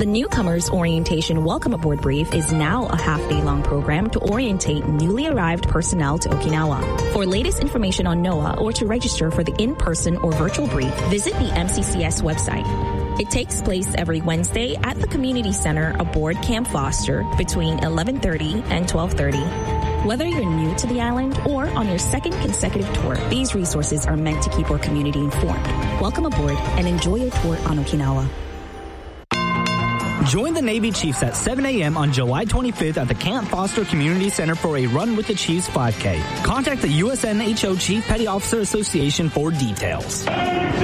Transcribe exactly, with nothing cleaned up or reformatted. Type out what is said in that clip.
The Newcomers Orientation Welcome Aboard Brief is now a half-day-long program to orientate newly arrived personnel to Okinawa. For latest information on NOAA or to register for the in-person or virtual brief, visit the M C C S website. It takes place every Wednesday at the Community Center aboard Camp Foster between eleven thirty and twelve thirty. Whether you're new to the island or on your second consecutive tour, these resources are meant to keep our community informed. Welcome aboard and enjoy your tour on Okinawa. Join the Navy Chiefs at seven a.m. on July twenty-fifth at the Camp Foster Community Center for a Run with the Chiefs five K. Contact the U S N H O Chief Petty Officer Association for details.